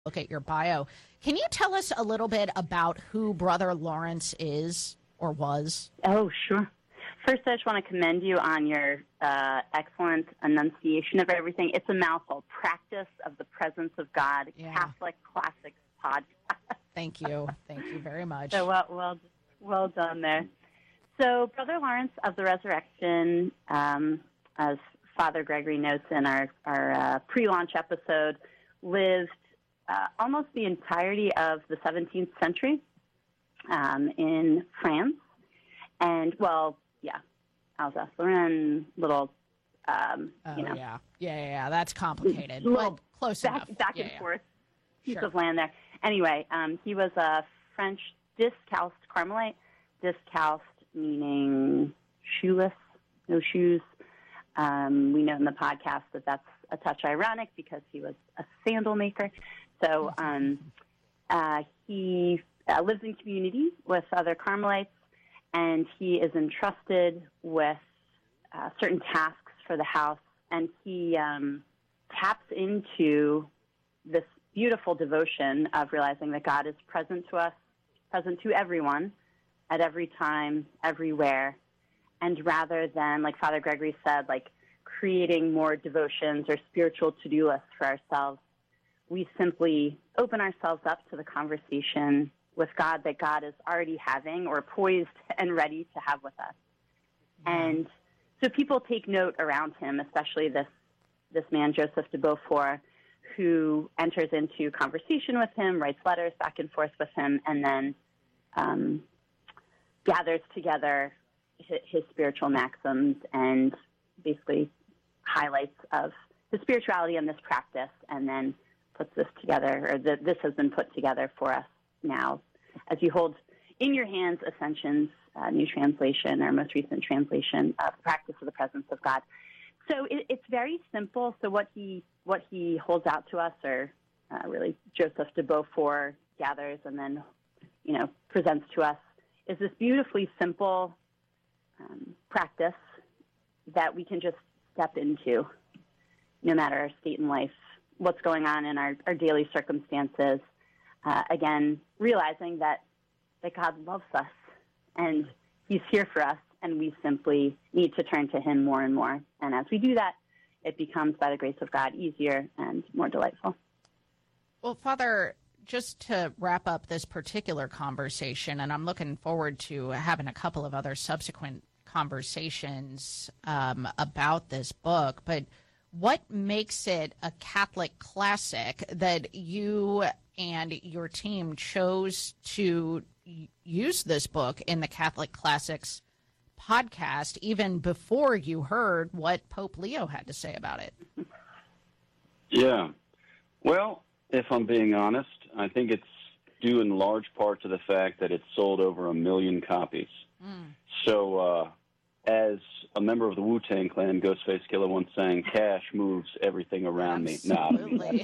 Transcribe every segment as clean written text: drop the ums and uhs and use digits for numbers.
look at your bio. Can you tell us a little bit about who Brother Lawrence is or was? Oh, sure. First, I just want to commend you on your excellent enunciation of everything. It's a mouthful. Practice of the Presence of God, Catholic Classics Podcast. Thank you. Thank you very much. So well done there. So Brother Lawrence of the Resurrection, as Father Gregory notes in our pre-launch episode, lived almost the entirety of the 17th century in France. And, Alsace-Lorraine, little, Yeah, that's complicated. Little close back, enough. Back and forth piece of land there. Anyway, he was a French discalced Carmelite. Discalced meaning shoeless, no shoes. We know in the podcast that that's a touch ironic because he was a sandal maker. So he lives in community with other Carmelites, and he is entrusted with certain tasks for the house, and he taps into this beautiful devotion of realizing that God is present to us, present to everyone, at every time, everywhere, and rather than, like Father Gregory said, like creating more devotions or spiritual to-do lists for ourselves, we simply open ourselves up to the conversation with God that God is already having or poised and ready to have with us. And so people take note around him, especially this man, Joseph de Beaufort, who enters into conversation with him, writes letters back and forth with him, and then gathers together his spiritual maxims and basically highlights of his spirituality and this practice, and then puts this together, or this has been put together for us now as you hold in your hands Ascension's new translation, or most recent translation of Practice of the Presence of God. So it's very simple. So what he holds out to us, or really Joseph de Beaufort gathers and then presents to us, is this beautifully simple practice that we can just step into, no matter our state in life, what's going on in our daily circumstances. Again, realizing that God loves us and he's here for us, and we simply need to turn to him more and more. And as we do that, it becomes, by the grace of God, easier and more delightful. Well, Father, just to wrap up this particular conversation, and I'm looking forward to having a couple of other subsequent conversations about this book, but what makes it a Catholic classic that you and your team chose to use this book in the Catholic Classics podcast even before you heard what Pope Leo had to say about it? Yeah. Well, if I'm being honest, I think it's due in large part to the fact that it sold over 1 million copies. So as a member of the Wu-Tang Clan, Ghostface Killah once sang, "Cash moves everything around me." Absolutely.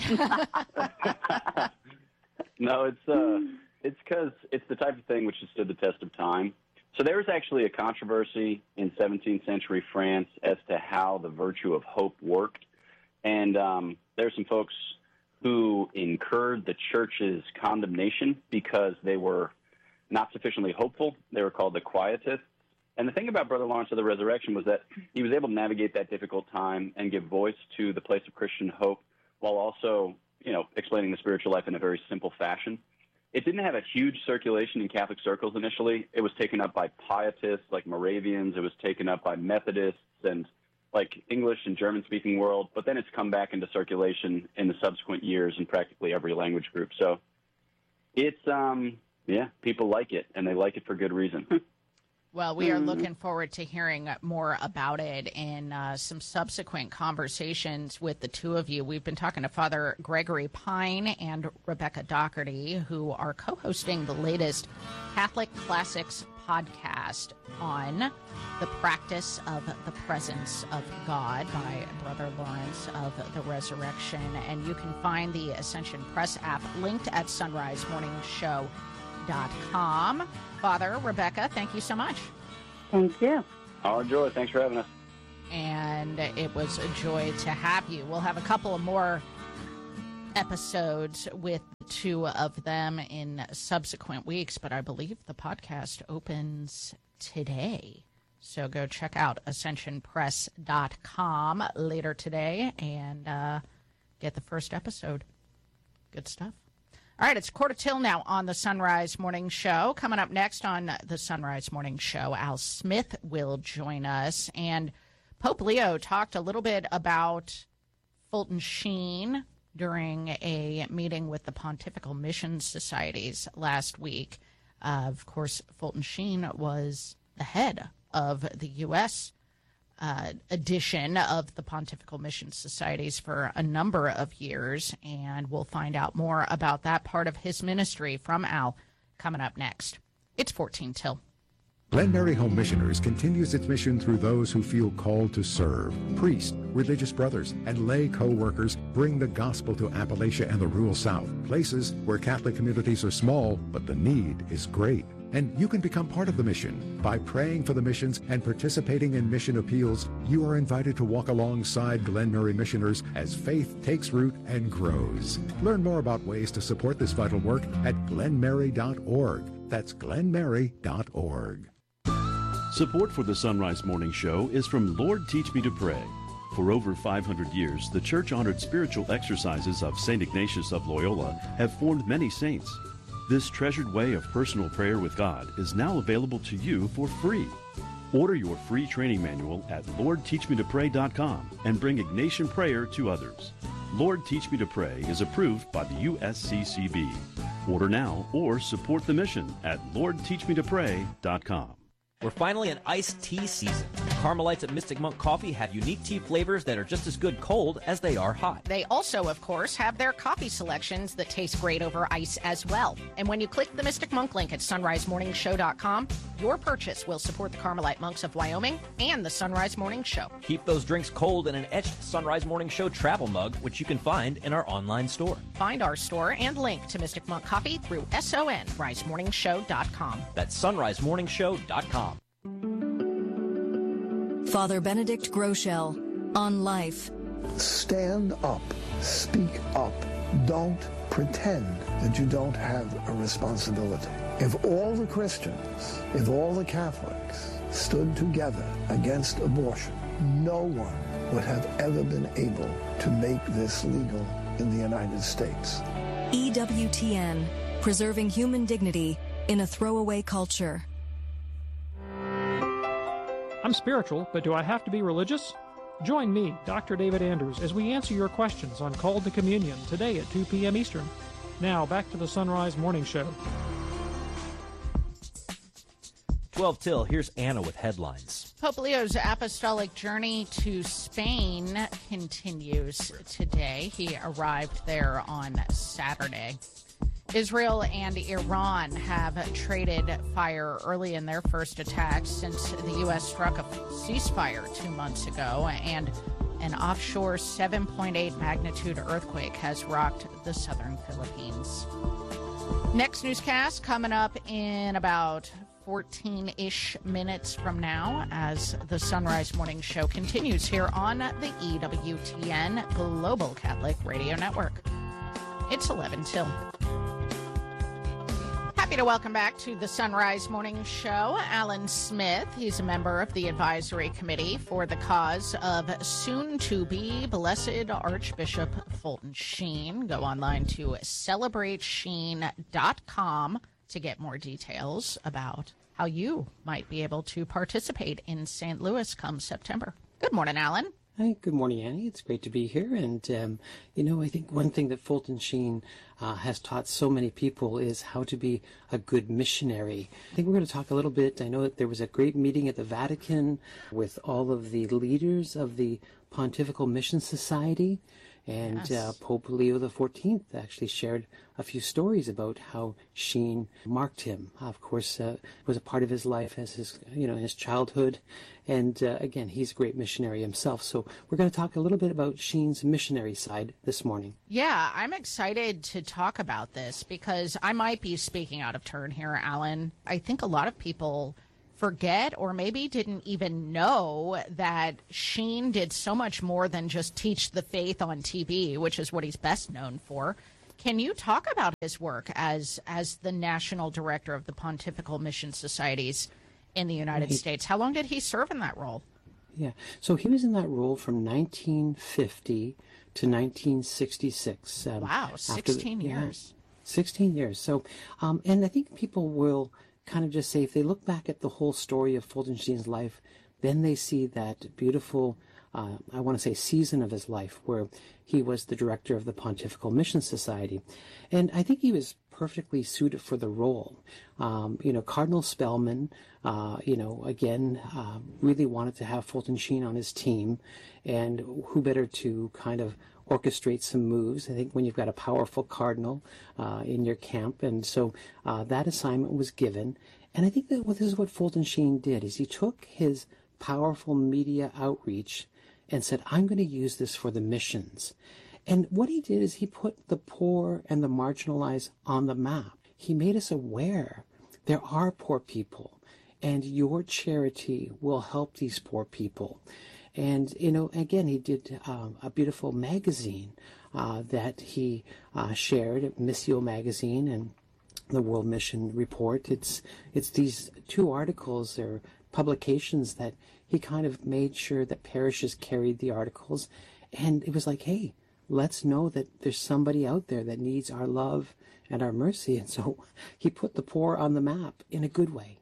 No, it's because it's the type of thing which has stood the test of time. So there was actually a controversy in 17th century France as to how the virtue of hope worked. And there's some folks who incurred the church's condemnation because they were not sufficiently hopeful. They were called the Quietists. And the thing about Brother Lawrence of the Resurrection was that he was able to navigate that difficult time and give voice to the place of Christian hope while also, explaining the spiritual life in a very simple fashion. It didn't have a huge circulation in Catholic circles initially. It was taken up by pietists like Moravians. It was taken up by Methodists and like English and German-speaking world. But then it's come back into circulation in the subsequent years in practically every language group. So it's, people like it, and they like it for good reason. Well, we are looking forward to hearing more about it in some subsequent conversations with the two of you. We've been talking to Father Gregory Pine and Rebecca Doherty, who are co-hosting the latest Catholic Classics podcast on the Practice of the Presence of God by Brother Lawrence of the Resurrection. And you can find the Ascension Press app linked at sunrisemorningshow.com. Father, Rebecca, thank you so much. Thank you. Our joy. Thanks for having us. And it was a joy to have you. We'll have a couple of more episodes with two of them in subsequent weeks, but I believe the podcast opens today. So go check out ascensionpress.com later today and get the first episode. Good stuff. All right, it's 1:45 now on the Sunrise Morning Show. Coming up next on the Sunrise Morning Show, Al Smith will join us. And Pope Leo talked a little bit about Fulton Sheen during a meeting with the Pontifical Mission Societies last week. Of course, Fulton Sheen was the head of the U.S. Edition of the Pontifical Mission Societies for a number of years, and we'll find out more about that part of his ministry from Al coming up next. It's 14 till. Glen Mary Home Missioners continues its mission through those who feel called to serve. Priests, religious brothers, and lay co-workers bring the gospel to Appalachia and the rural South, places where Catholic communities are small, but the need is great. And you can become part of the mission. By praying for the missions and participating in mission appeals, you are invited to walk alongside Glen Mary missioners as faith takes root and grows. Learn more about ways to support this vital work at glenmary.org. That's glenmary.org. Support for the Sunrise Morning Show is from Lord Teach Me to Pray. For over 500 years, the church-honored spiritual exercises of St. Ignatius of Loyola have formed many saints. This treasured way of personal prayer with God is now available to you for free. Order your free training manual at LordTeachMeToPray.com and bring Ignatian prayer to others. Lord Teach Me to Pray is approved by the USCCB. Order now or support the mission at LordTeachMeToPray.com. We're finally in iced tea season. Carmelites at Mystic Monk Coffee have unique tea flavors that are just as good cold as they are hot. They also, of course, have their coffee selections that taste great over ice as well. And when you click the Mystic Monk link at sunrisemorningshow.com, your purchase will support the Carmelite Monks of Wyoming and the Sunrise Morning Show. Keep those drinks cold in an etched Sunrise Morning Show travel mug, which you can find in our online store. Find our store and link to Mystic Monk Coffee through sunrisemorningshow.com. That's sunrisemorningshow.com. Father Benedict Groeschel on Life. Stand up. Speak up. Don't pretend that you don't have a responsibility. If all the Christians, if all the Catholics stood together against abortion, no one would have ever been able to make this legal in the United States. EWTN, preserving human dignity in a throwaway culture. I'm spiritual, but do I have to be religious? Join me, Dr. David Andrews, as we answer your questions on Called to Communion today at 2 p.m. Eastern. Now, back to the Sunrise Morning Show. 12 till, here's Anna with headlines. Pope Leo's apostolic journey to Spain continues today. He arrived there on Saturday. Israel and Iran have traded fire early in their first attacks since the U.S. struck a ceasefire 2 months ago, and an offshore 7.8 magnitude earthquake has rocked the southern Philippines. Next newscast coming up in about 14-ish minutes from now as the Sunrise Morning Show continues here on the EWTN Global Catholic Radio Network. It's 11 till. Happy to welcome back to the Sunrise Morning Show Alan Smith. He's a member of the advisory committee for the cause of soon-to-be Blessed Archbishop Fulton Sheen. Go online to celebratesheen.com to get more details about how you might be able to participate in St. Louis come September. Good morning, Alan. Hi, good morning, Annie. It's great to be here. And, I think one thing that Fulton Sheen has taught so many people is how to be a good missionary. I think we're going to talk a little bit. I know that there was a great meeting at the Vatican with all of the leaders of the Pontifical Mission Society. And yes. Pope Leo XIV actually shared a few stories about how Sheen marked him. Of course, it was a part of his life as his childhood. And again, he's a great missionary himself. So we're going to talk a little bit about Sheen's missionary side this morning. Yeah, I'm excited to talk about this because I might be speaking out of turn here, Alan. I think a lot of people forget or maybe didn't even know that Sheen did so much more than just teach the faith on TV, which is what he's best known for. Can you talk about his work as the national director of the Pontifical Mission Societies in the United States? How long did he serve in that role? Yeah, so he was in that role from 1950 to 1966. Wow, 16 years. 16 years. So, and I think people will kind of just say, if they look back at the whole story of Fulton Sheen's life, then they see that beautiful, I want to say, season of his life where he was the director of the Pontifical Mission Society. And I think he was perfectly suited for the role. Cardinal Spellman, again, really wanted to have Fulton Sheen on his team, and who better to kind of orchestrate some moves, I think, when you've got a powerful cardinal in your camp. And so that assignment was given. And I think that this is what Fulton Sheen did, is he took his powerful media outreach and said, I'm going to use this for the missions. And what he did is he put the poor and the marginalized on the map. He made us aware there are poor people, and your charity will help these poor people. And, again, he did a beautiful magazine that he shared, Missio Magazine and the World Mission Report. It's these two articles or publications that he kind of made sure that parishes carried the articles. And it was like, hey, let's know that there's somebody out there that needs our love and our mercy. And so he put the poor on the map in a good way,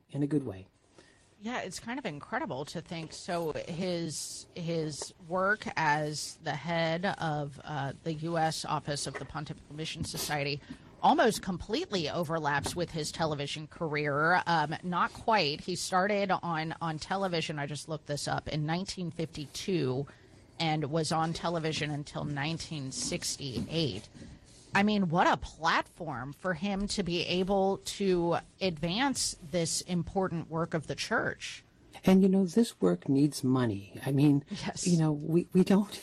Yeah, it's kind of incredible to think. So his work as the head of the U.S. Office of the Pontifical Mission Society almost completely overlaps with his television career. Not quite. He started on television, I just looked this up, in 1952 and was on television until 1968. I mean, what a platform for him to be able to advance this important work of the church. And, this work needs money. I mean, yes. We don't,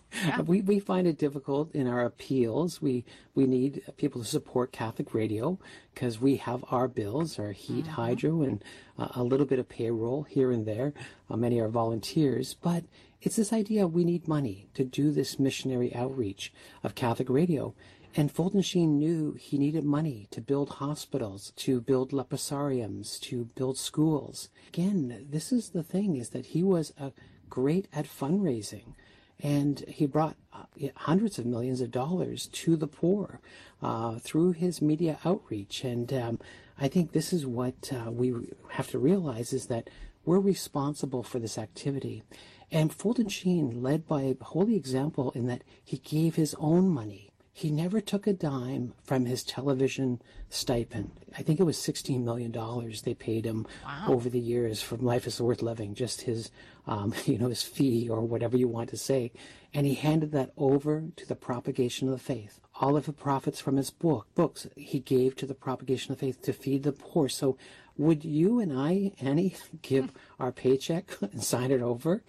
we find it difficult in our appeals. We need people to support Catholic Radio because we have our bills, our heat, hydro, and a little bit of payroll here and there. Many are volunteers. But it's this idea we need money to do this missionary outreach of Catholic Radio. And Fulton Sheen knew he needed money to build hospitals, to build leprosariums, to build schools. Again, this is the thing, is that he was great at fundraising. And he brought hundreds of millions of dollars to the poor through his media outreach. And I think this is what we have to realize, is that we're responsible for this activity. And Fulton Sheen led by a holy example in that he gave his own money. He never took a dime from his television stipend. I think it was $16 million they paid him over the years from Life is Worth Living, just his, his fee or whatever you want to say. And he handed that over to the propagation of the faith. All of the profits from his books he gave to the propagation of the faith to feed the poor. So would you and I, Annie, give our paycheck and sign it over,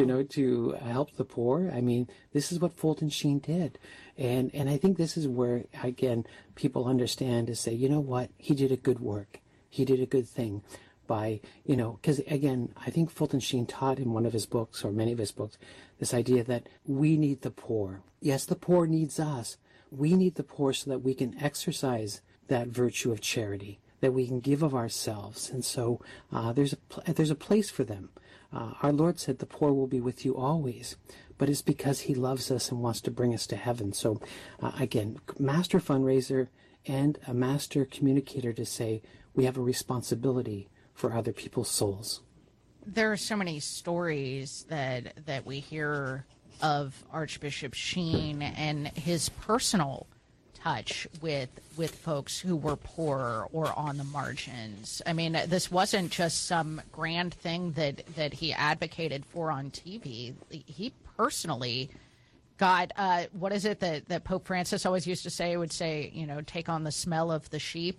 to help the poor? I mean, this is what Fulton Sheen did. And I think this is where, again, people understand to say, you know what, he did a good work. He did a good thing by, because, again, I think Fulton Sheen taught in one of his books, or many of his books, this idea that we need the poor. Yes, the poor needs us. We need the poor so that we can exercise that virtue of charity, that we can give of ourselves. And so there's a place for them. Our Lord said the poor will be with you always, but it's because he loves us and wants to bring us to heaven. So again, master fundraiser and a master communicator to say we have a responsibility for other people's souls. There are so many stories that we hear of Archbishop Sheen and his personal touch with folks who were poor or on the margins. I mean, this wasn't just some grand thing that he advocated for on TV. He personally got, what is it that Pope Francis always used to say? Would say, take on the smell of the sheep.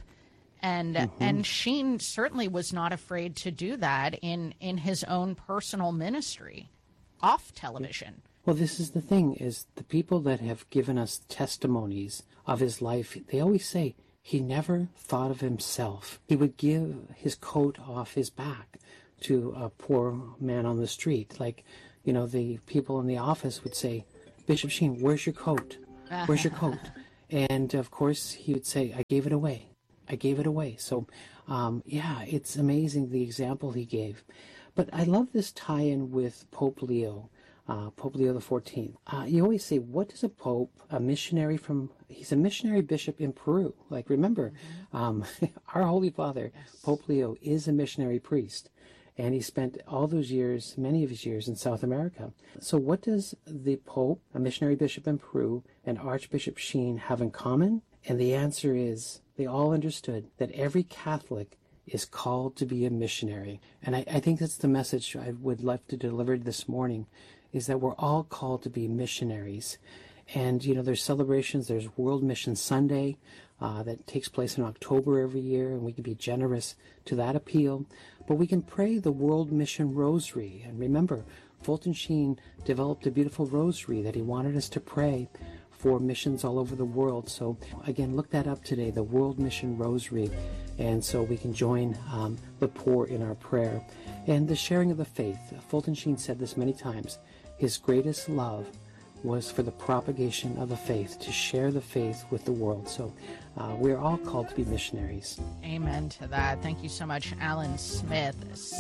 And Sheen certainly was not afraid to do that in his own personal ministry off television. Well, this is the thing, is the people that have given us testimonies of his life, they always say he never thought of himself. He would give his coat off his back to a poor man on the street. Like, the people in the office would say, Bishop Sheen, where's your coat? Where's your coat? And, of course, he would say, I gave it away. I gave it away. So, it's amazing the example he gave. But I love this tie-in with Pope Leo XIV. You always say, what does a pope, he's a missionary bishop in Peru. Like, remember, our Holy Father, Pope Leo, is a missionary priest. And he spent all those years, many of his years, in South America. So what does the Pope, a missionary bishop in Peru, and Archbishop Sheen have in common? And the answer is, they all understood that every Catholic is called to be a missionary. And I think that's the message I would like to deliver this morning, is that we're all called to be missionaries. And, there's celebrations. There's World Mission Sunday that takes place in October every year, and we can be generous to that appeal. But we can pray the World Mission Rosary. And remember, Fulton Sheen developed a beautiful rosary that he wanted us to pray for missions all over the world. So, again, look that up today, the World Mission Rosary. And so we can join the poor in our prayer. And the sharing of the faith. Fulton Sheen said this many times. His greatest love was for the propagation of the faith, to share the faith with the world. So we're all called to be missionaries. Amen to that. Thank you so much, Alan Smith.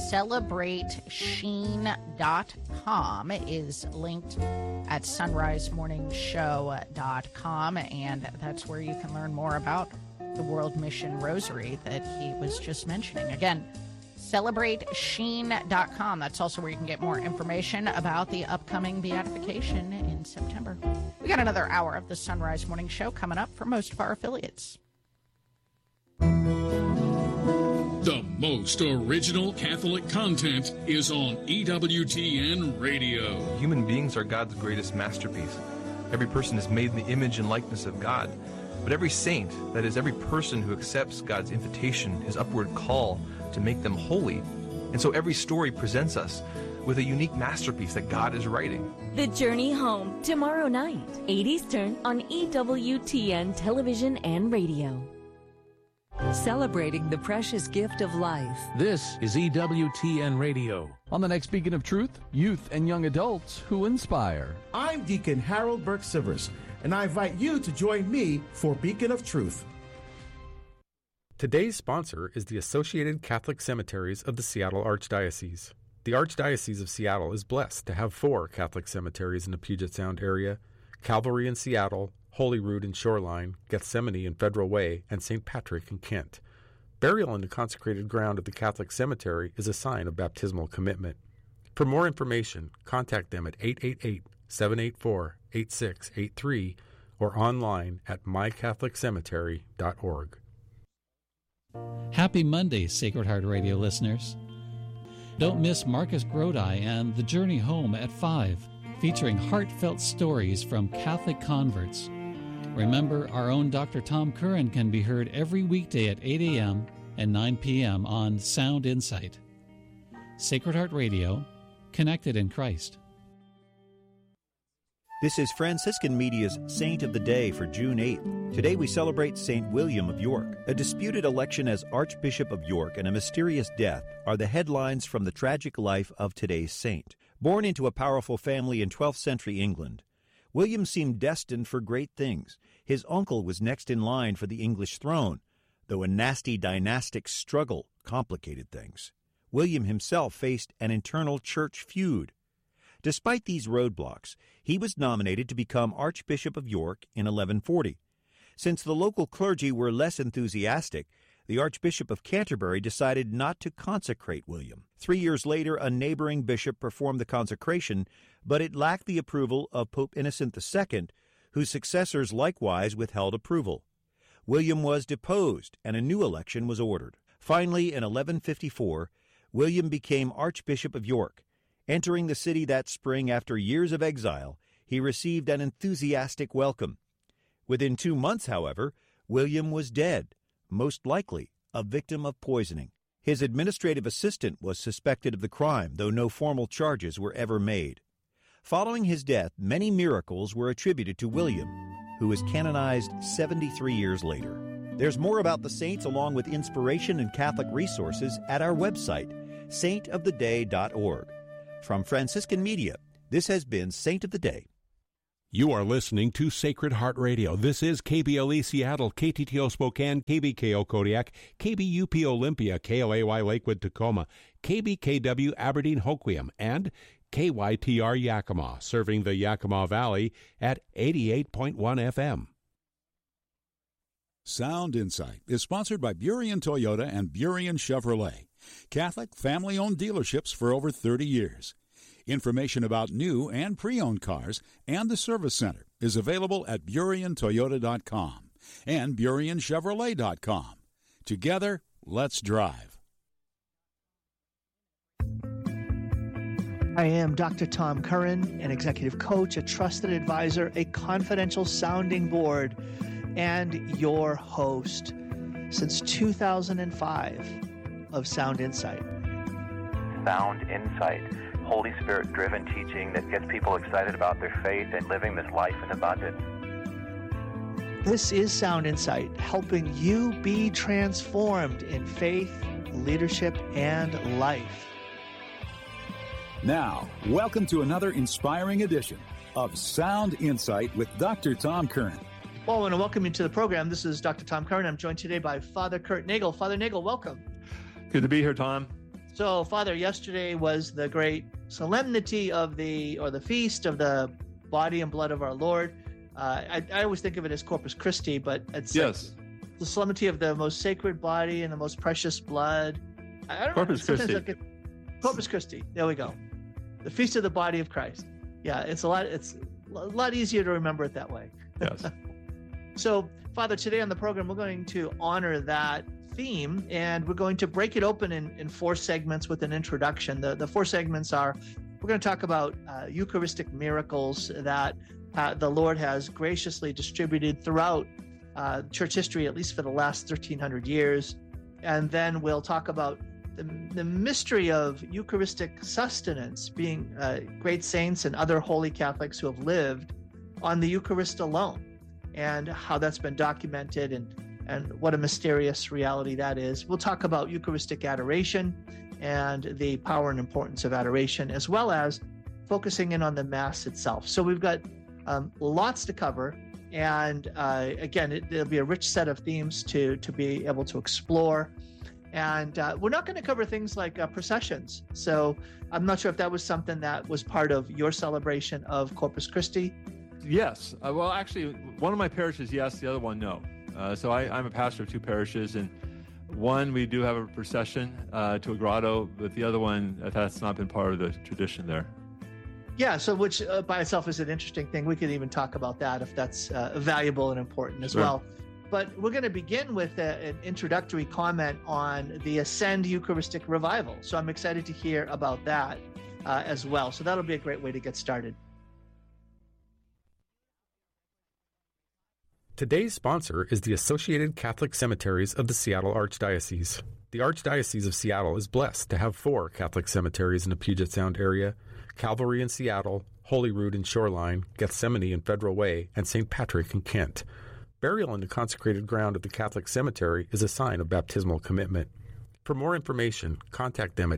CelebrateSheen.com is linked at sunrisemorningshow.com, and that's where you can learn more about the World Mission Rosary that he was just mentioning. Again, CelebrateSheen.com. That's also where you can get more information about the upcoming beatification in September. We got another hour of the Sunrise Morning Show coming up for most of our affiliates. The most original Catholic content is on EWTN Radio. Human beings are God's greatest masterpiece. Every person is made in the image and likeness of God. But every saint, that is, every person who accepts God's invitation, his upward call to make them holy. And so every story presents us with a unique masterpiece that God is writing. The Journey Home, tomorrow night, 8 Eastern on EWTN Television and Radio. Celebrating the precious gift of life. This is EWTN Radio. On the next Beacon of Truth, youth and young adults who inspire. I'm Deacon Harold Burke-Sivers, and I invite you to join me for Beacon of Truth. Today's sponsor is the Associated Catholic Cemeteries of the Seattle Archdiocese. The Archdiocese of Seattle is blessed to have 4 Catholic cemeteries in the Puget Sound area: Calvary in Seattle, Holyrood in Shoreline, Gethsemane in Federal Way, and St. Patrick in Kent. Burial in the consecrated ground of the Catholic cemetery is a sign of baptismal commitment. For more information, contact them at 888-784-8683 or online at mycatholiccemetery.org. Happy Monday, Sacred Heart Radio listeners. Don't miss Marcus Grodi and The Journey Home at 5, featuring heartfelt stories from Catholic converts. Remember, our own Dr. Tom Curran can be heard every weekday at 8 a.m. and 9 p.m. on Sound Insight. Sacred Heart Radio, connected in Christ. This is Franciscan Media's Saint of the Day for June 8th. Today we celebrate St. William of York. A disputed election as Archbishop of York and a mysterious death are the headlines from the tragic life of today's saint. Born into a powerful family in 12th century England, William seemed destined for great things. His uncle was next in line for the English throne, though a nasty dynastic struggle complicated things. William himself faced an internal church feud. Despite these roadblocks, he was nominated to become Archbishop of York in 1140. Since the local clergy were less enthusiastic, the Archbishop of Canterbury decided not to consecrate William. 3 years later, a neighboring bishop performed the consecration, but it lacked the approval of Pope Innocent II, whose successors likewise withheld approval. William was deposed, and a new election was ordered. Finally, in 1154, William became Archbishop of York. Entering the city that spring after years of exile, he received an enthusiastic welcome. Within 2 months, however, William was dead, most likely a victim of poisoning. His administrative assistant was suspected of the crime, though no formal charges were ever made. Following his death, many miracles were attributed to William, who was canonized 73 years later. There's more about the saints along with inspiration and Catholic resources at our website, saintoftheday.org. From Franciscan Media, this has been Saint of the Day. You are listening to Sacred Heart Radio. This is KBLE Seattle, KTTO Spokane, KBKO Kodiak, KBUP Olympia, KLAY Lakewood Tacoma, KBKW Aberdeen Hoquiam, and KYTR Yakima, serving the Yakima Valley at 88.1 FM. Sound Insight is sponsored by Burien Toyota and Burien Chevrolet, Catholic family-owned dealerships for over 30 years. Information about new and pre-owned cars and the service center is available at BurienToyota.com and BurienChevrolet.com. Together, let's drive. I am Dr. Tom Curran, an executive coach, a trusted advisor, a confidential sounding board, and your host since 2005 of Sound Insight. Sound Insight. Holy Spirit-driven teaching that gets people excited about their faith and living this life in abundance. This is Sound Insight, helping you be transformed in faith, leadership, and life. Now, welcome to another inspiring edition of Sound Insight with Dr. Tom Curran. Well, I want to welcome you to the program. This is Dr. Tom Curran. I'm joined today by Father Kurt Nagel. Father Nagel, welcome. Good to be here, Tom. So, Father, yesterday was the great solemnity of the feast of the body and blood of our Lord. I always think of it as Corpus Christi, but it's the solemnity of the most sacred body and the most precious blood. I don't Corpus know. Christi. Corpus Christi. There we go. The feast of the body of Christ. Yeah, it's a lot easier to remember it that way. Yes. So, Father, today on the program, we're going to honor that theme, and we're going to break it open in four segments with an introduction. The four segments are, we're going to talk about Eucharistic miracles that the Lord has graciously distributed throughout church history, at least for the last 1,300 years. And then we'll talk about the mystery of Eucharistic sustenance, being great saints and other holy Catholics who have lived on the Eucharist alone, and how that's been documented and what a mysterious reality that is. We'll talk about Eucharistic adoration and the power and importance of adoration, as well as focusing in on the Mass itself. So we've got lots to cover, and again, there'll be a rich set of themes to be able to explore. And we're not going to cover things like processions. So I'm not sure if that was something that was part of your celebration of Corpus Christi. Yes. Well, actually, one of my parishes, yes, the other one, no. So I'm a pastor of two parishes, and one, we do have a procession to a grotto, but the other one, that's not been part of the tradition there. Yeah, so which by itself is an interesting thing. We could even talk about that if that's valuable and important as well. But we're going to begin with an introductory comment on the Ascend Eucharistic Revival. So I'm excited to hear about that as well. So that'll be a great way to get started. Today's sponsor is the Associated Catholic Cemeteries of the Seattle Archdiocese. The Archdiocese of Seattle is blessed to have 4 Catholic cemeteries in the Puget Sound area: Calvary in Seattle, Holyrood in Shoreline, Gethsemane in Federal Way, and St. Patrick in Kent. Burial in the consecrated ground of the Catholic cemetery is a sign of baptismal commitment. For more information, contact them at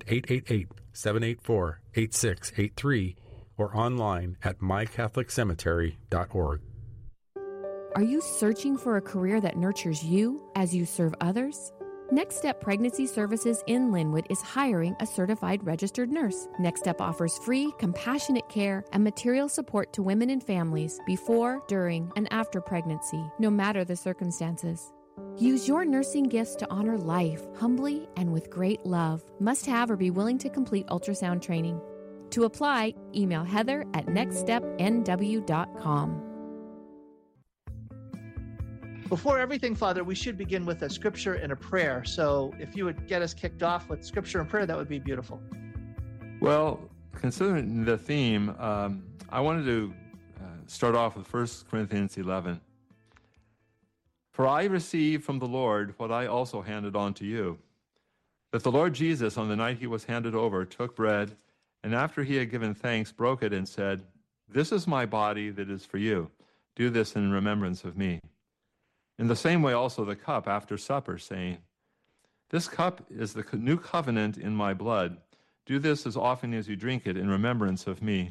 888-784-8683 or online at mycatholiccemetery.org. Are you searching for a career that nurtures you as you serve others? Next Step Pregnancy Services in Linwood is hiring a certified registered nurse. Next Step offers free, compassionate care and material support to women and families before, during, and after pregnancy, no matter the circumstances. Use your nursing gifts to honor life humbly and with great love. Must have or be willing to complete ultrasound training. To apply, email heather@nextstepnw.com. Before everything, Father, we should begin with a scripture and a prayer. So if you would get us kicked off with scripture and prayer, that would be beautiful. Well, considering the theme, I wanted to start off with 1 Corinthians 11. For I received from the Lord what I also handed on to you, that the Lord Jesus, on the night he was handed over, took bread, and after he had given thanks, broke it and said, "This is my body that is for you. Do this in remembrance of me." In the same way also the cup after supper, saying, "This cup is the new covenant in my blood. Do this as often as you drink it in remembrance of me.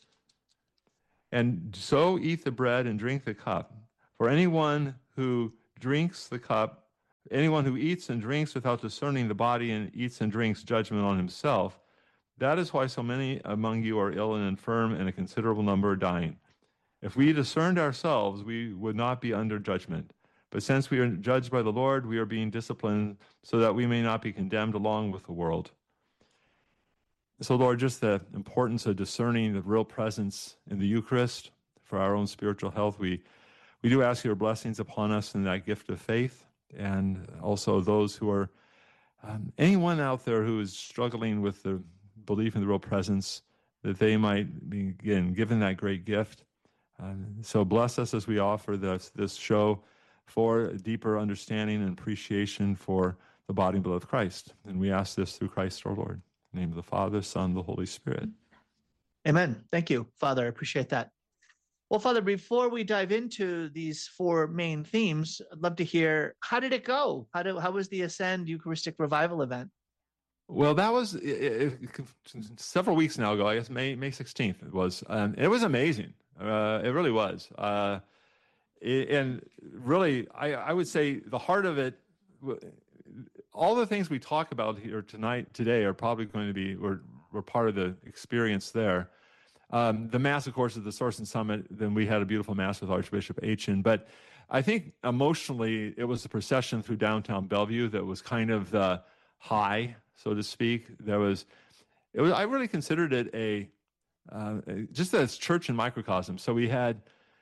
And so eat the bread and drink the cup. For anyone who drinks the cup, anyone who eats and drinks without discerning the body and eats and drinks judgment on himself, that is why so many among you are ill and infirm, and a considerable number are dying. If we discerned ourselves, we would not be under judgment. But since we are judged by the Lord, we are being disciplined so that we may not be condemned along with the world." So, Lord, just the importance of discerning the real presence in the Eucharist for our own spiritual health. We do ask your blessings upon us in that gift of faith, and also those who are, anyone out there who is struggling with the belief in the real presence, that they might be, again, given that great gift. So bless us as we offer this show for a deeper understanding and appreciation for the body and blood of Christ. And we ask this through Christ our Lord. In the name of the Father, Son, the Holy Spirit. Amen. Thank you, Father. I appreciate that. Well, Father, before we dive into these four main themes, I'd love to hear, how did it go? How was the Ascend Eucharistic Revival event? Well, that was several weeks now ago. I guess May 16th it was. It was amazing. It really was. And really, I would say the heart of it, all the things we talk about here today are probably going to be, were part of the experience there. The Mass, of course, is the Source and Summit. Then we had a beautiful Mass with Archbishop Aitchin. But I think emotionally, it was the procession through downtown Bellevue that was kind of the high, so to speak. I really considered it just as church in microcosm. So we had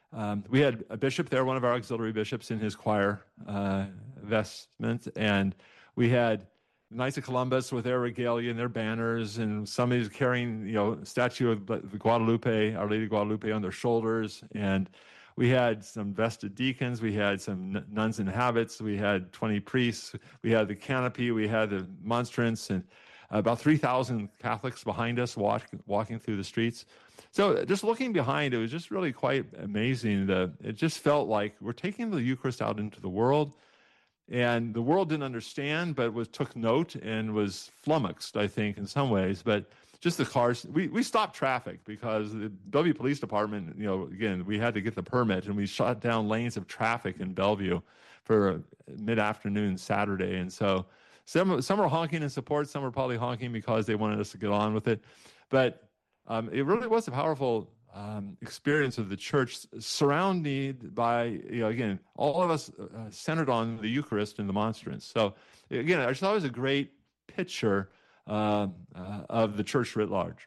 a bishop there, one of our auxiliary bishops, in his choir vestment, and we had Knights of Columbus with their regalia and their banners, and somebody's carrying, a statue of the Guadalupe, Our Lady of Guadalupe, on their shoulders. And we had some vested deacons, we had some nuns in habits, we had 20 priests, we had the canopy, we had the monstrance, and about 3,000 Catholics behind us walking through the streets. So just looking behind, it was just really quite amazing. It just felt like we're taking the Eucharist out into the world, and the world didn't understand, but took note and was flummoxed, I think, in some ways. But just the cars, we stopped traffic because the Bellevue Police Department, again, we had to get the permit, and we shut down lanes of traffic in Bellevue for mid-afternoon Saturday. And so some were honking in support, some were probably honking because they wanted us to get on with it. But it really was a powerful experience of the church, surrounded by, again, all of us centered on the Eucharist and the monstrance. So, again, I just thought it was a great picture of the church writ large.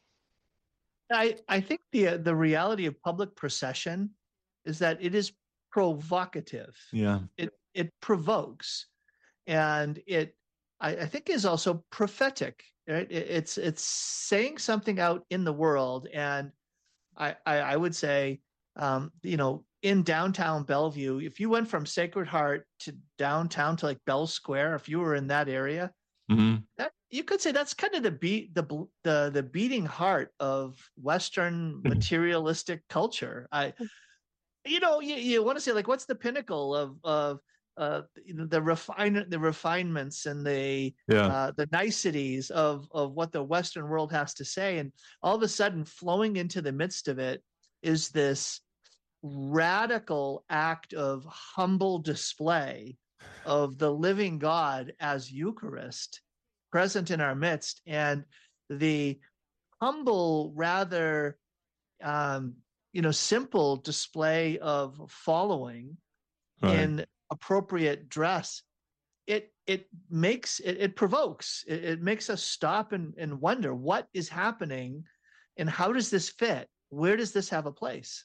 I think the reality of public procession is that it is provocative. Yeah. It provokes, and I think is also prophetic. Right? It's saying something out in the world, and I would say, in downtown Bellevue, if you went from Sacred Heart to downtown to like Bell Square, if you were in that area, that, you could say that's kind of the beating heart of Western materialistic culture. You want to say, like, what's the pinnacle of the refinements and the niceties of what the Western world has to say, and all of a sudden flowing into the midst of it is this radical act of humble display of the living God as Eucharist present in our midst, and the humble, rather simple display of following in appropriate dress. It provokes. It makes us stop and wonder what is happening, and how does this fit? Where does this have a place?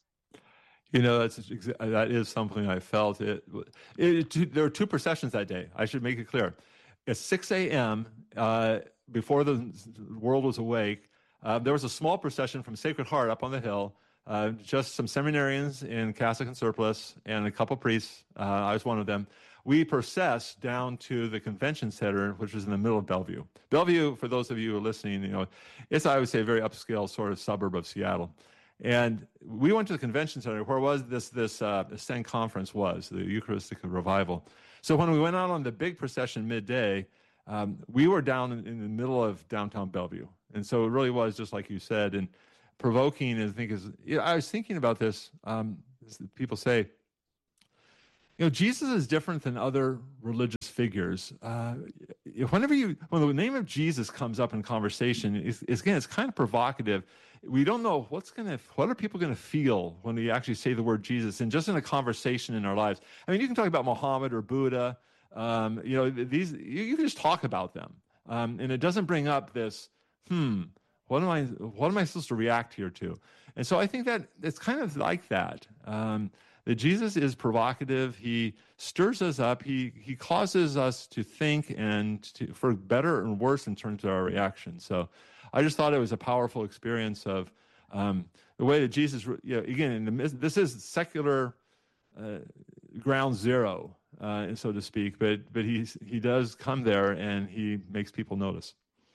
That is something I felt. There were two processions that day. I should make it clear. At 6 a.m., before the world was awake, there was a small procession from Sacred Heart up on the hill, just some seminarians in cassock and surplice and a couple priests. I was one of them. We processed down to the convention center, which was in the middle of Bellevue. Bellevue, for those of you who are listening, it's, I would say, a very upscale sort of suburb of Seattle. And we went to the convention center where was this Ascend conference was, the Eucharistic Revival. So when we went out on the big procession midday, we were down in the middle of downtown Bellevue. And so it really was just like you said, and provoking, I think, I was thinking about this, as people say, Jesus is different than other religious figures. When the name of Jesus comes up in conversation, it's kind of provocative. We don't know what are people going to feel when we actually say the word Jesus, and just in a conversation in our lives. I mean, you can talk about Muhammad or Buddha. These you can just talk about them, and it doesn't bring up this. What am I supposed to react here to? And so I think that it's kind of like that. That Jesus is provocative. He stirs us up. He causes us to think and for better and worse in terms of our reaction. So I just thought it was a powerful experience of the way that Jesus, again, this is secular ground zero, so to speak, but he does come there and he makes people notice.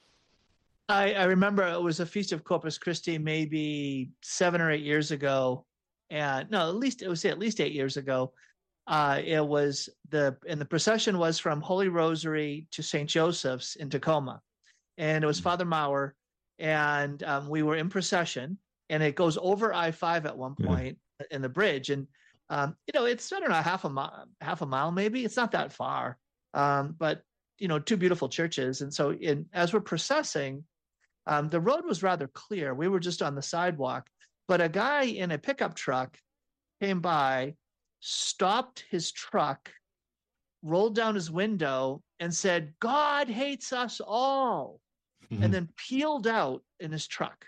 I remember it was a Feast of Corpus Christi maybe 7 or 8 years ago. And no, at least 8 years ago. It was the procession was from Holy Rosary to St. Joseph's in Tacoma, and it was Father Maurer, and we were in procession, and it goes over I-5 at one point in the bridge, and it's, I don't know, half a mile maybe. It's not that far, but two beautiful churches, and so as we're processing, the road was rather clear. We were just on the sidewalk. But a guy in a pickup truck came by, stopped his truck, rolled down his window, and said, "God hates us all," and then peeled out in his truck.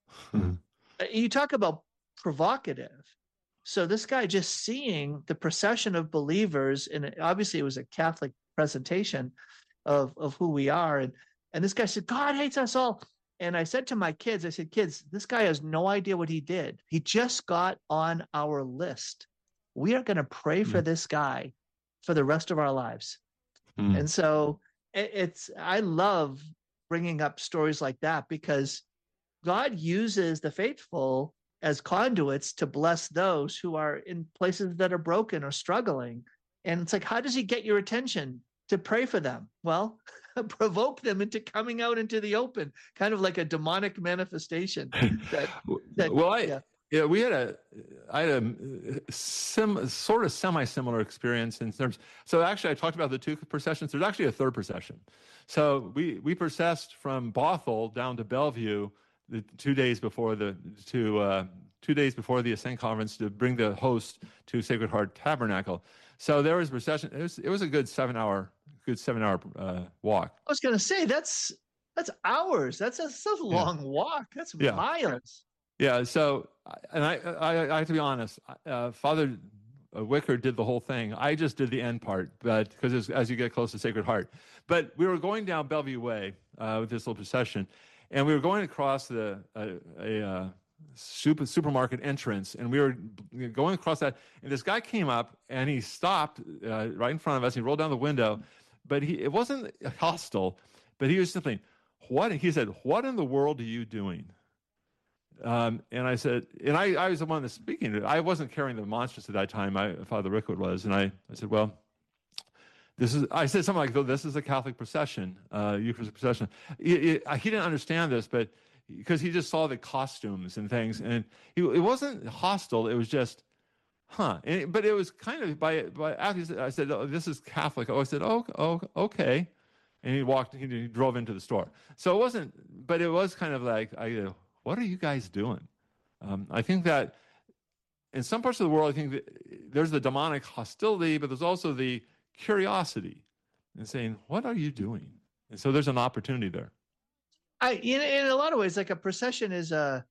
You talk about provocative. So this guy just seeing the procession of believers, and obviously it was a Catholic presentation of who we are, and this guy said, "God hates us all." And I said to my kids, I said, "Kids, this guy has no idea what he did. He just got on our list. We are going to pray for this guy for the rest of our lives." And so I love bringing up stories like that, because God uses the faithful as conduits to bless those who are in places that are broken or struggling. And it's like, how does he get your attention to pray for them? Well, provoke them into coming out into the open, kind of like a demonic manifestation. We had a sort of semi-similar experience in terms. So actually, I talked about the two processions. There's actually a third procession. So we processed from Bothell down to Bellevue 2 days before the 2 days before the Ascend Conference to bring the host to Sacred Heart Tabernacle. So there was procession. It was a good 7 hour walk. I was going to say that's hours. That's a long walk. That's miles. Yeah. So, and I have to be honest, Father Wicker did the whole thing. I just did the end part, but because as you get close to Sacred Heart, but we were going down Bellevue Way with this little procession, and we were going across a supermarket entrance, and we were going across that, and this guy came up and he stopped right in front of us. He rolled down the window, but it wasn't hostile, but he was simply, he said, "What in the world are you doing?" And I said, and I was the one that's speaking. I wasn't carrying the monstrance at that time. Father Rickwood was, and I said, "Well, I said something like, this is a Catholic procession, Eucharistic procession." He didn't understand this, but because he just saw the costumes and things, and it wasn't hostile. It was just, but it was kind of by after I said, "Oh, this is Catholic." I said, "Oh, okay," and he drove into the store. So it wasn't, but it was kind of like, what are you guys doing? I think that in some parts of the world, I think that there's the demonic hostility, but there's also the curiosity and saying, "What are you doing?" And so there's an opportunity there. In a lot of ways, like a procession is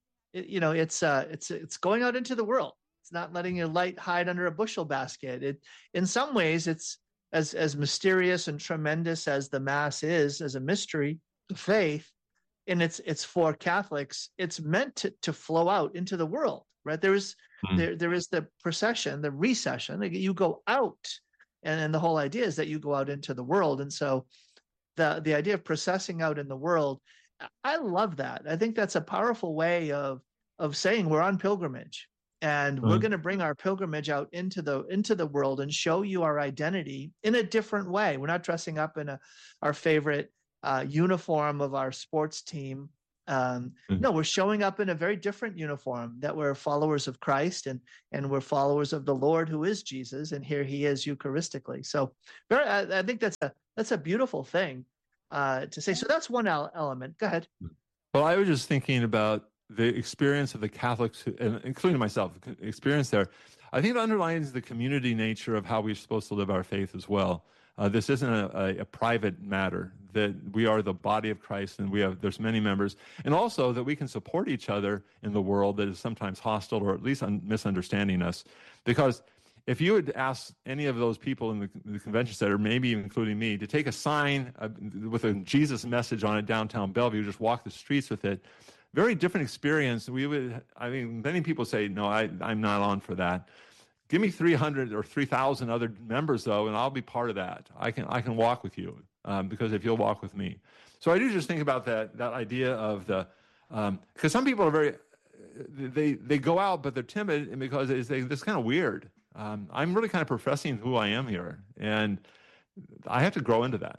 it's going out into the world. It's not letting your light hide under a bushel basket. In some ways, it's as mysterious and tremendous as the Mass is as a mystery of faith. And it's for Catholics. It's meant to flow out into the world, right? There is the procession, the recession. You go out, and the whole idea is that you go out into the world. And so, the idea of processing out in the world, I love that. I think that's a powerful way of of saying we're on pilgrimage, and we're going to bring our pilgrimage out into the world and show you our identity in a different way. We're not dressing up in our favorite uniform of our sports team. No, we're showing up in a very different uniform, that we're followers of Christ and we're followers of the Lord, who is Jesus, and here he is Eucharistically. So I think that's a beautiful thing to say. So that's one element. Go ahead. Well, I was just thinking about the experience of the Catholics, including myself, experience there. I think it underlines the community nature of how we're supposed to live our faith as well. This isn't a private matter, that we are the body of Christ, and there's many members, and also that we can support each other in the world that is sometimes hostile or at least misunderstanding us. Because if you would ask any of those people in the convention center, maybe even including me, to take a sign with a Jesus message on it downtown Bellevue, just walk the streets with it, very different experience. Many people say, no, I'm not on for that. Give me 300 or 3,000 other members, though, and I'll be part of that. I can walk with you, because if you'll walk with me. So I do just think about that idea of because some people are very, they go out, but they're timid, and because it's kind of weird. I'm really kind of professing who I am here, and I have to grow into that.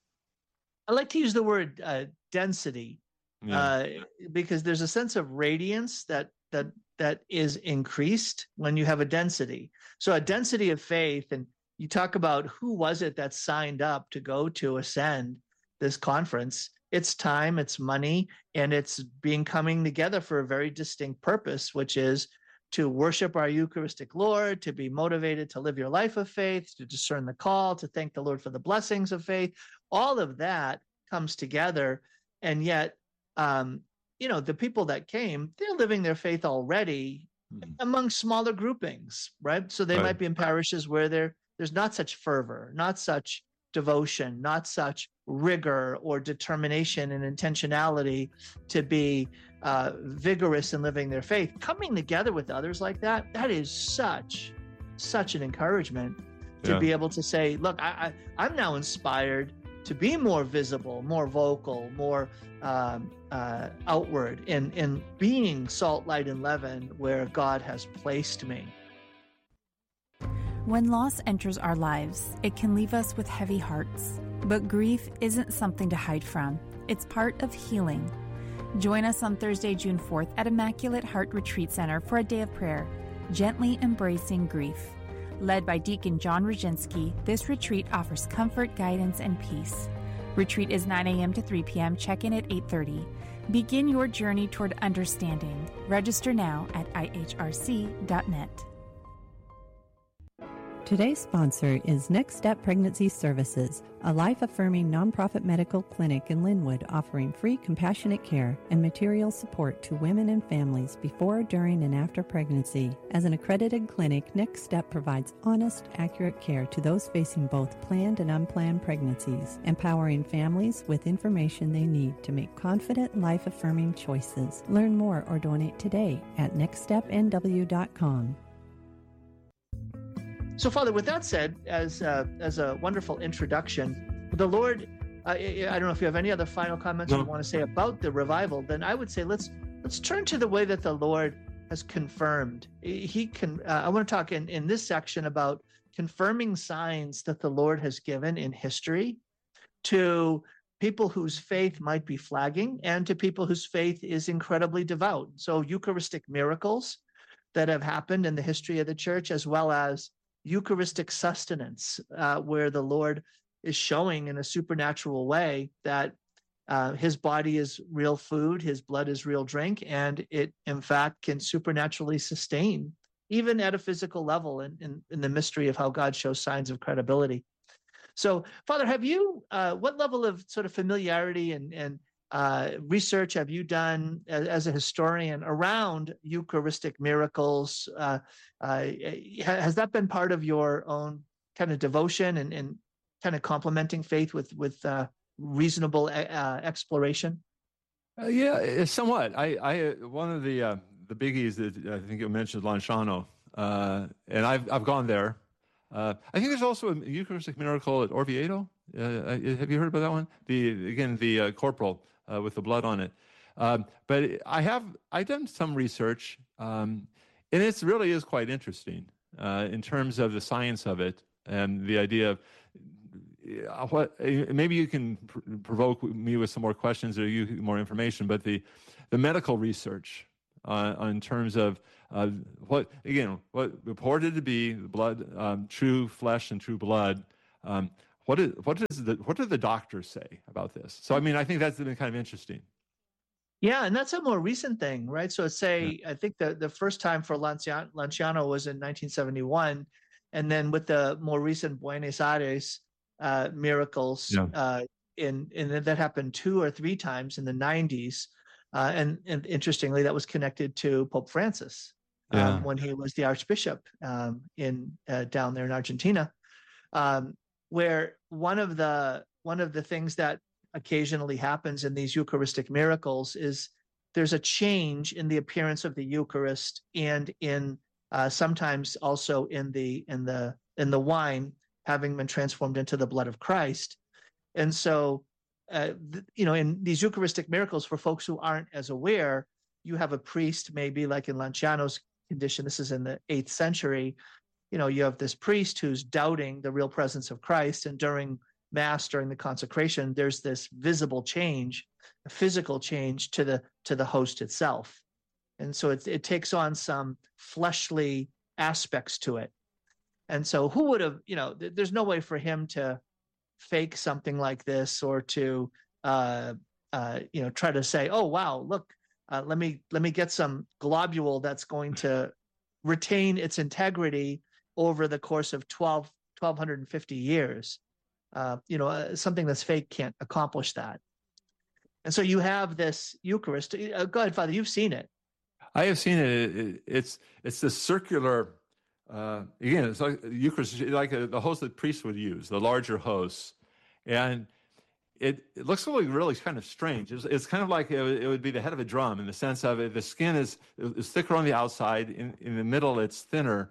I like to use the word density, because there's a sense of radiance that is increased when you have a density. So a density of faith, and you talk about who was it that signed up to go to Ascend, this conference. It's time, it's money, and it's coming together for a very distinct purpose, which is to worship our Eucharistic Lord, to be motivated to live your life of faith, to discern the call, to thank the Lord for the blessings of faith. All of that comes together, and yet the people that came, they're living their faith already among smaller groupings, right? So they might be in parishes where there's not such fervor, not such devotion, not such rigor or determination and intentionality to be vigorous in living their faith. Coming together with others like that is such an encouragement to be able to say, look, I'm now inspired to be more visible, more vocal, more outward in being salt, light, and leaven where God has placed me. When loss enters our lives, it can leave us with heavy hearts. But grief isn't something to hide from. It's part of healing. Join us on Thursday, June 4th at Immaculate Heart Retreat Center for a day of prayer, gently embracing grief. Led by Deacon John Roginski, this retreat offers comfort, guidance, and peace. Retreat is 9 a.m. to 3 p.m. Check-in at 8:30. Begin your journey toward understanding. Register now at ihrc.net. Today's sponsor is Next Step Pregnancy Services, a life-affirming nonprofit medical clinic in Linwood offering free compassionate care and material support to women and families before, during, and after pregnancy. As an accredited clinic, Next Step provides honest, accurate care to those facing both planned and unplanned pregnancies, empowering families with information they need to make confident, life-affirming choices. Learn more or donate today at nextstepnw.com. So, Father, with that said, as a wonderful introduction, the Lord, I don't know if you have any other final comments you want to say about the revival, then I would say let's turn to the way that the Lord has confirmed. I want to talk in this section about confirming signs that the Lord has given in history to people whose faith might be flagging and to people whose faith is incredibly devout. So Eucharistic miracles that have happened in the history of the church, as well as Eucharistic sustenance, where the Lord is showing in a supernatural way that his body is real food, his blood is real drink, and it, in fact, can supernaturally sustain, even at a physical level, in the mystery of how God shows signs of credibility. So, Father, have you, what level of sort of familiarity and research have you done as a historian around Eucharistic miracles? Has that been part of your own kind of devotion and kind of complementing faith with reasonable exploration? Yeah, somewhat. I one of the biggies that I think you mentioned, Lanciano, and I've gone there. I think there's also a Eucharistic miracle at Orvieto. Have you heard about that one? The corporal with the blood on it. But I've done some research, and it really is quite interesting in terms of the science of it and the idea of what. Maybe you can provoke me with some more questions or you more information. But the medical research in terms of what reported to be blood, true flesh and true blood. What do the doctors say about this? So, I mean, I think that's been kind of interesting. Yeah, and that's a more recent thing, right? So I think the first time for Lanciano was in 1971, and then with the more recent Buenos Aires miracles, and that happened 2 or 3 times in the 90s, and interestingly, that was connected to Pope Francis when he was the Archbishop down there in Argentina. Where one of the things that occasionally happens in these Eucharistic miracles is there's a change in the appearance of the Eucharist and in sometimes also in the wine having been transformed into the blood of Christ. And so, in these Eucharistic miracles, for folks who aren't as aware, you have a priest, maybe like in Lanciano's condition, this is in the 8th century, you have this priest who's doubting the real presence of Christ, and during Mass, during the consecration, there's this visible change, a physical change to the host itself, and so it takes on some fleshly aspects to it. And so, who would have? There's no way for him to fake something like this or to try to say, "Oh wow, look, let me get some globule that's going to retain its integrity over the course of 1,250 years. Something that's fake can't accomplish that. And so you have this Eucharist. Go ahead, Father, you've seen it. I have seen it. It's this circular, again, it's like Eucharist, like the host that priests would use, the larger hosts. And it looks really kind of strange. It's kind of like it would be the head of a drum in the sense of it. The skin is thicker on the outside. In the middle, it's thinner.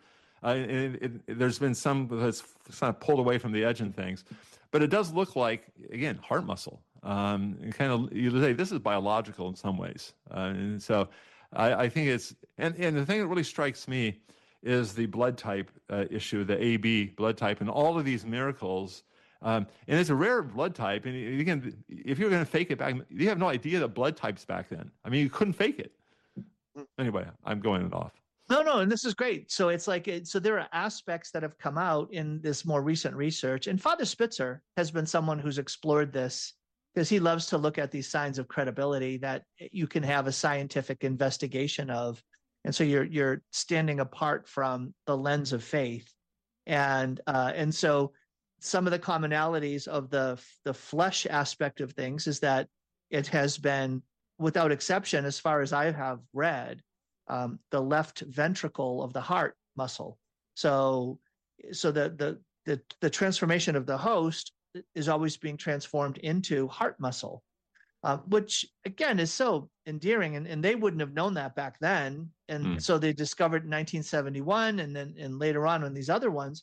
There's been some that's kind of pulled away from the edge and things, but it does look like, again, heart muscle. And kind of, you say this is biological in some ways, and so I think it's and the thing that really strikes me is the blood type issue, the AB blood type, and all of these miracles. And it's a rare blood type, and again, if you're going to fake it back, you have no idea the blood types back then. I mean, you couldn't fake it. Anyway, I'm going off. No, and this is great. So it's like, so there are aspects that have come out in this more recent research. And Father Spitzer has been someone who's explored this because he loves to look at these signs of credibility that you can have a scientific investigation of. And so you're standing apart from the lens of faith. And so some of the commonalities of the flesh aspect of things is that it has been, without exception, as far as I have read, the left ventricle of the heart muscle. So the transformation of the host is always being transformed into heart muscle, which again is so endearing, and they wouldn't have known that back then. And so they discovered in 1971, and later on in these other ones,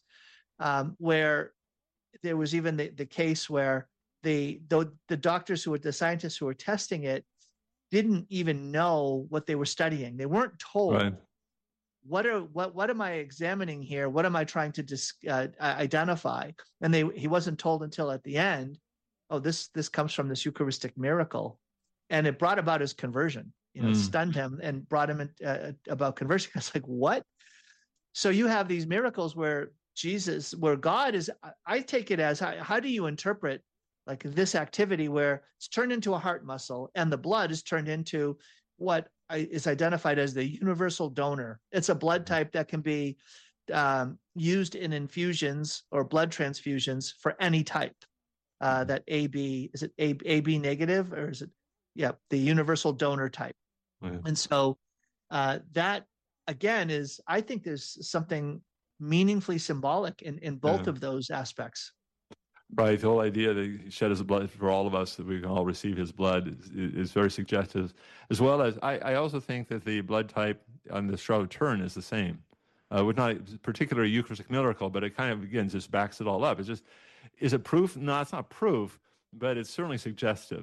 where there was even the case where the doctors the scientists who were testing it didn't even know what they were studying. They weren't told, right. What am I examining here? What am I trying to identify? And he wasn't told until at the end, oh, this comes from this Eucharistic miracle. And it brought about his conversion. It stunned him and brought him about conversion. I was like, what? So you have these miracles where God is, I take it as, how do you interpret like this activity where it's turned into a heart muscle and the blood is turned into what is identified as the universal donor. It's a blood type that can be used in infusions or blood transfusions for any type. That AB, is it AB negative or is it, the universal donor type. Mm-hmm. And so that again is, I think there's something meaningfully symbolic in both of those aspects. Right. The whole idea that he shed his blood for all of us, that we can all receive his blood, is very suggestive. As well as, I also think that the blood type on the Shroud of Turin is the same. With not a particular Eucharistic miracle, but it kind of, again, just backs it all up. It's just, is it proof? No, it's not proof, but it's certainly suggestive.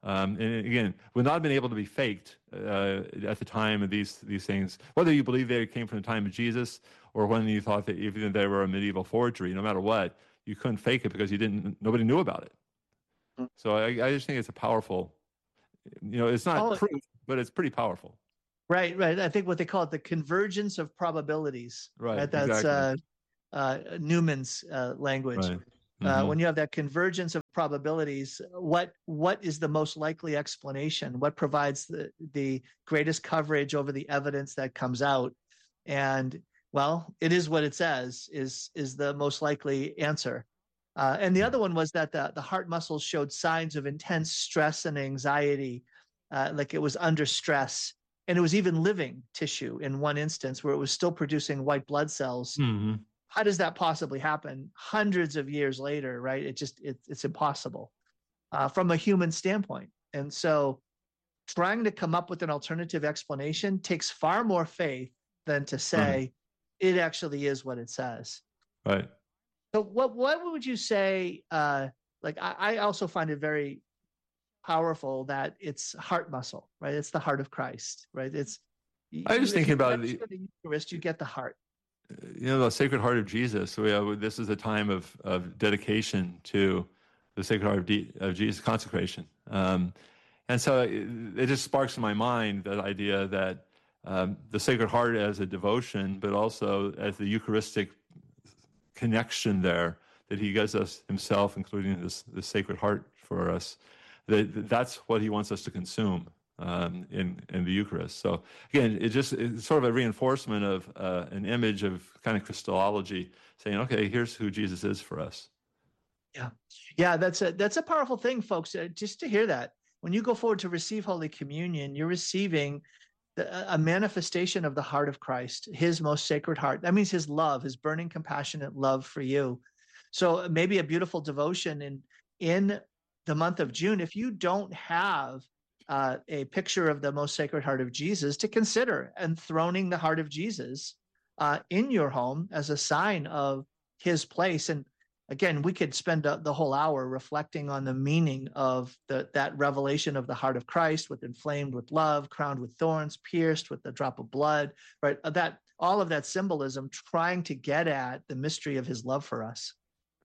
And again, would not have been able to be faked at the time of these things. Whether you believe they came from the time of Jesus or when you thought that even they were a medieval forgery, no matter what, you couldn't fake it because nobody knew about it. So I just think it's a powerful, it's not proof, but it's pretty powerful. Right. I think what they call it the convergence of probabilities. Right. That's exactly. Newman's language. Right. Mm-hmm. When you have that convergence of probabilities, what is the most likely explanation? What provides the greatest coverage over the evidence that comes out? And well, it is what it says is the most likely answer. And the other one was that the heart muscles showed signs of intense stress and anxiety, like it was under stress. And it was even living tissue in one instance where it was still producing white blood cells. Mm-hmm. How does that possibly happen hundreds of years later, right? It's impossible from a human standpoint. And so trying to come up with an alternative explanation takes far more faith than to say it actually is what it says. Right. So what would you say, I also find it very powerful that it's heart muscle, right? It's the heart of Christ, right? I was thinking about the Eucharist, you get the heart. The Sacred Heart of Jesus. This is a time of dedication to the Sacred Heart of Jesus, consecration. And so it just sparks in my mind that idea that the Sacred Heart as a devotion, but also as the Eucharistic connection there, that he gives us himself, including the Sacred Heart for us, that's what he wants us to consume in the Eucharist. So again, it's sort of a reinforcement of an image of kind of Christology, saying, okay, here's who Jesus is for us. Yeah, that's a powerful thing, folks. Just to hear that, when you go forward to receive Holy Communion, you're receiving a manifestation of the heart of Christ, his most sacred heart. That means his love, his burning, compassionate love for you. So maybe a beautiful devotion in the month of June, if you don't have a picture of the most sacred heart of Jesus, to consider enthroning the heart of Jesus in your home as a sign of his place. And again, we could spend the whole hour reflecting on the meaning of that revelation of the heart of Christ, with inflamed with love, crowned with thorns, pierced with the drop of blood, right? That all of that symbolism trying to get at the mystery of his love for us.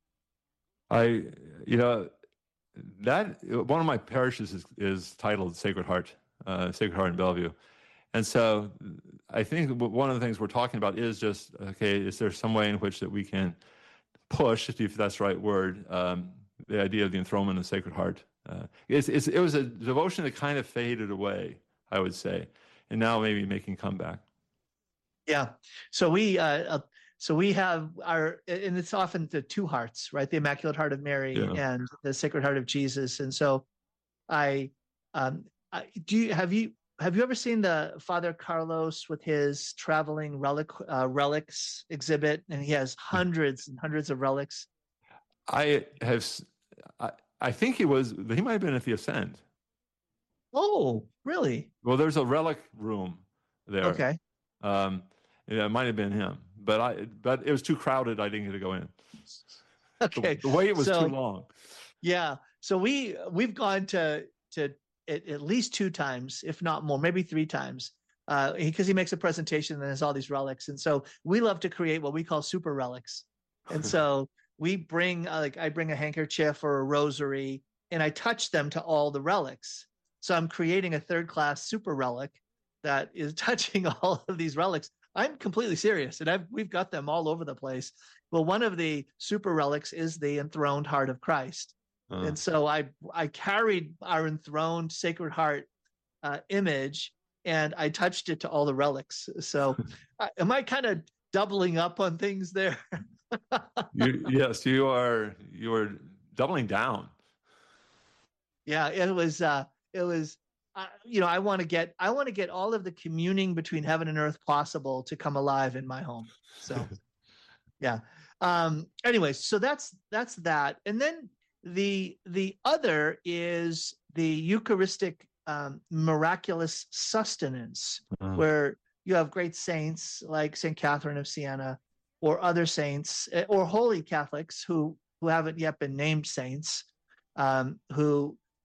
That one of my parishes is titled Sacred Heart in Bellevue. And so I think one of the things we're talking about is just, okay, is there some way in which that we can push, if that's the right word, the idea of the enthronement of the Sacred Heart? It was a devotion that kind of faded away, I would say, and now maybe making comeback. Yeah. So we have and it's often the two hearts, right? The Immaculate Heart of Mary and the Sacred Heart of Jesus. And so have you ever seen the Father Carlos with his traveling relics exhibit? And he has hundreds and hundreds of relics. I think he might have been at the Ascend. Oh, really? Well, there's a relic room there. Okay. It might have been him. But it was too crowded. I didn't get to go in. Okay. The wait was too long. Yeah. So we've gone to at least 2 times, if not more, maybe 3 times, because he makes a presentation and there's all these relics. And so we love to create what we call super relics. And so we bring, I bring a handkerchief or a rosary and I touch them to all the relics. So I'm creating a 3rd-class super relic that is touching all of these relics. I'm completely serious, and we've got them all over the place. Well, one of the super relics is the enthroned heart of Christ. And so I carried our enthroned Sacred Heart image, and I touched it to all the relics. So am I kind of doubling up on things there? Yes, you are doubling down. Yeah, it was. I want to get all of the communing between heaven and earth possible to come alive in my home. So, yeah. Anyways, so that's that. And then the other is the Eucharistic miraculous sustenance, where you have great saints like St. Catherine of Siena or other saints or holy Catholics who haven't yet been named saints, who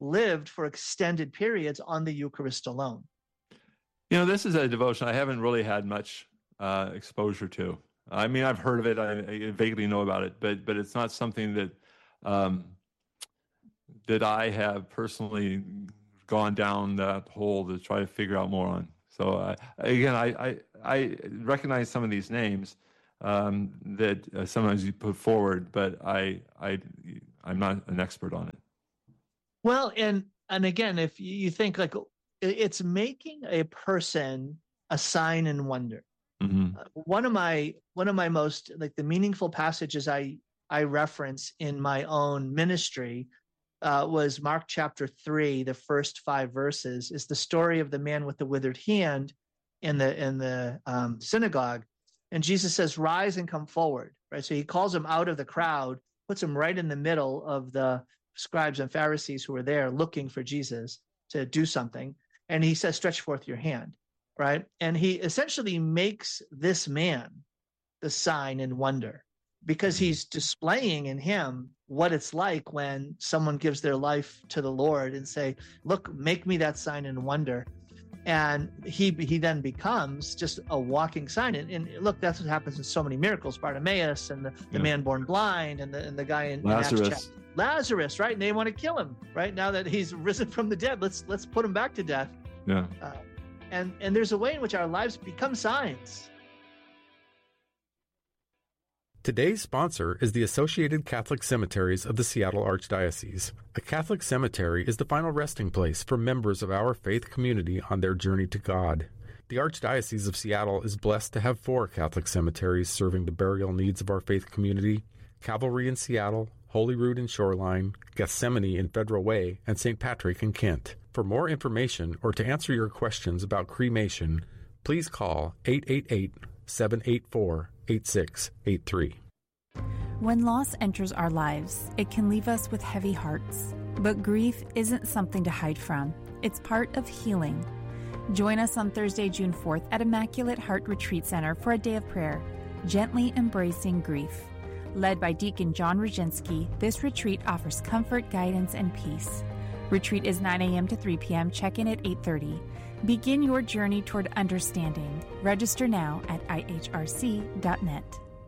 lived for extended periods on the Eucharist alone. This is a devotion I haven't really had much exposure to. I mean, I've heard of it, I vaguely know about it, but it's not something that that I have personally gone down that hole to try to figure out more on. So again, I recognize some of these names that sometimes you put forward, but I'm not an expert on it. Well, and again, if you think like it's making a person a sign and wonder. Mm-hmm. One of my most like the meaningful passages I reference in my own ministry was Mark chapter 3, the first 5 verses, is the story of the man with the withered hand in the synagogue. And Jesus says, rise and come forward, right? So he calls him out of the crowd, puts him right in the middle of the scribes and Pharisees who were there looking for Jesus to do something. And he says, stretch forth your hand, right? And he essentially makes this man the sign and wonder, because he's displaying in him what it's like when someone gives their life to the Lord and say, look, make me that sign and wonder. And he then becomes just a walking sign. And look, that's what happens in so many miracles. Bartimaeus and the man born blind and the guy in Lazarus, right? And they want to kill him, right? Now that he's risen from the dead, let's put him back to death. Yeah. And there's a way in which our lives become signs. Today's sponsor is the Associated Catholic Cemeteries of the Seattle Archdiocese. A Catholic cemetery is the final resting place for members of our faith community on their journey to God. The Archdiocese of Seattle is blessed to have 4 Catholic cemeteries serving the burial needs of our faith community: Calvary in Seattle, Holyrood in Shoreline, Gethsemane in Federal Way, and St. Patrick in Kent. For more information or to answer your questions about cremation, please call 888-784-8683. When loss enters our lives, it can leave us with heavy hearts. But grief isn't something to hide from. It's part of healing. Join us on Thursday, June 4th at Immaculate Heart Retreat Center for a day of prayer, gently embracing grief. Led by Deacon John Roginski, this retreat offers comfort, guidance, and peace. Retreat is 9 a.m. to 3 p.m. Check-in at 8:30. Begin your journey toward understanding. Register now at ihrc.net.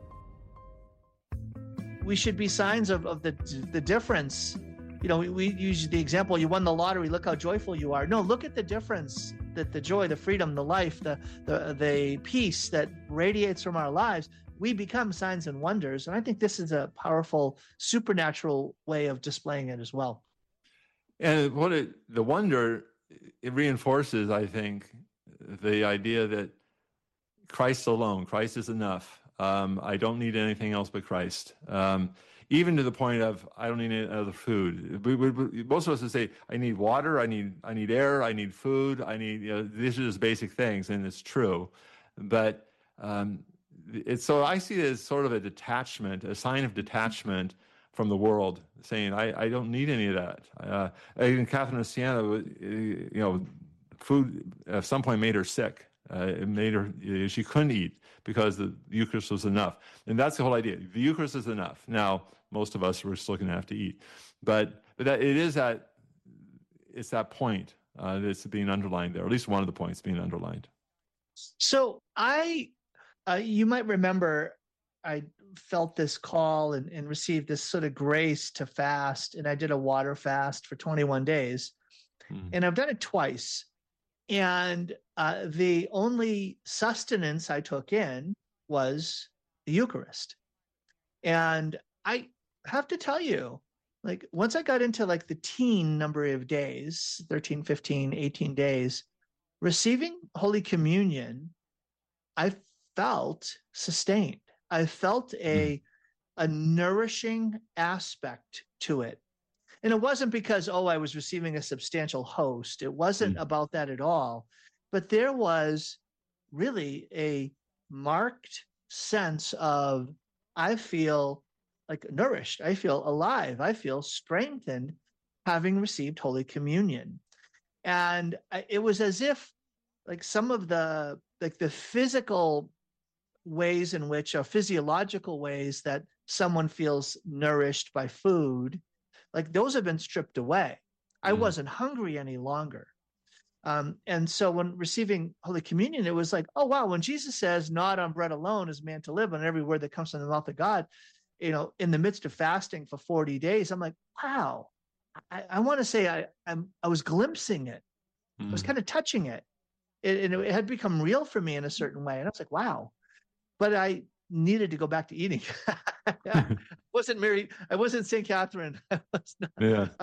We should be signs of the difference. We use the example, you won the lottery, look how joyful you are. No, look at the difference, that the joy, the freedom, the life, the peace that radiates from our lives. We become signs and wonders. And I think this is a powerful supernatural way of displaying it as well. And the wonder, it reinforces, I think, the idea that Christ alone, Christ is enough. I don't need anything else but Christ. Even to the point of, I don't need any other food. Most of us would say, I need water, I need air, I need food, these are just basic things, and it's true. But so I see it as sort of a detachment, a sign of detachment from the world, saying, I don't need any of that. And Catherine of Siena, food at some point made her sick. It made her, she couldn't eat because the Eucharist was enough. And that's the whole idea. The Eucharist is enough. Now, most of us, we're still going to have to eat. But that it is it's that point that's being underlined there, or at least one of the points being underlined. So you might remember, I felt this call and received this sort of grace to fast, and I did a water fast for 21 days. And I've done it twice. And the only sustenance I took in was the Eucharist. And I have to tell you, like, once I got into like the teen number of days, 13, 15, 18 days, receiving Holy Communion, I felt sustained. I felt a nourishing aspect to it. And it wasn't because, I was receiving a substantial host. It wasn't about that at all. But there was really a marked sense of, I feel like nourished. I feel alive. I feel strengthened having received Holy Communion. And it was as if like some of the physical ways in which, or physiological ways that someone feels nourished by food, like those have been stripped away. I wasn't hungry any longer. And so when receiving Holy Communion, it was like, oh, wow, when Jesus says, not on bread alone is man to live, on every word that comes from the mouth of God, in the midst of fasting for 40 days, I'm like, wow, I want to say I was glimpsing it. I was kind of touching it. It had become real for me in a certain way. And I was like, wow. But I needed to go back to eating. I wasn't St. Catherine. I